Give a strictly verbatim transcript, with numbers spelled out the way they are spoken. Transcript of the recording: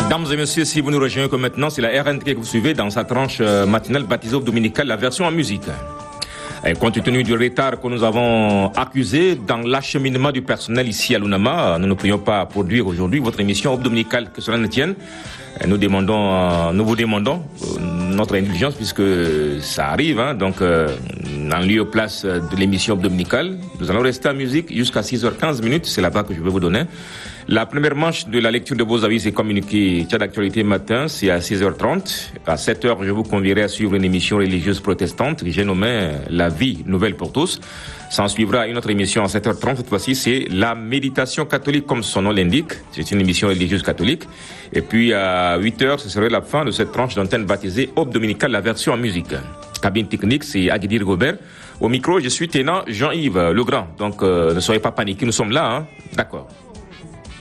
Mesdames et messieurs, si vous nous rejoignez comme maintenant, c'est la R N T que vous suivez dans sa tranche matinale baptisée dominicale, la version en musique. Et compte tenu du retard que nous avons accusé dans l'acheminement du personnel ici à l'UNAMA, nous ne pourrions pas produire aujourd'hui votre émission dominicale, que cela ne tienne. Nous demandons, nous vous demandons notre indulgence puisque ça arrive, hein, donc euh, en lieu et place de l'émission dominicale. Nous allons rester en musique jusqu'à six heures quinze minutes, c'est la part que je vais vous donner. La première manche de la lecture de vos avis et communiqués Tchad d'actualité matin, c'est à six heures trente. À sept heures, je vous convierai à suivre une émission religieuse protestante que j'ai nommée La vie nouvelle pour tous. S'en suivra une autre émission à sept heures trente. Cette fois-ci, c'est la méditation catholique comme son nom l'indique. C'est une émission religieuse catholique. Et puis à huit heures, ce serait la fin de cette tranche d'antenne baptisée Aube dominicale, la version en musique. Cabine technique, c'est Aguidir Robert. Au micro, je suis Ténant Jean-Yves Legrand. Donc euh, ne soyez pas paniqués, nous sommes là, hein. D'accord.